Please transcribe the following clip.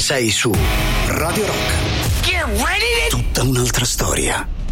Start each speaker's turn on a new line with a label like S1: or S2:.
S1: Sei su Radio Rock.
S2: Get ready to...
S1: Tutta un'altra storia.